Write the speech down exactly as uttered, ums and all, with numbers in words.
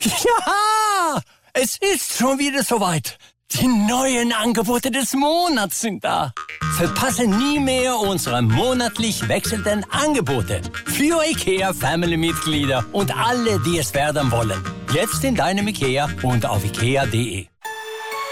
Ja, es ist schon wieder soweit. Die neuen Angebote des Monats sind da. Verpasse nie mehr unsere monatlich wechselnden Angebote. Für IKEA Family-Mitglieder und alle, die es werden wollen. Jetzt in deinem IKEA und auf ikea punkt de.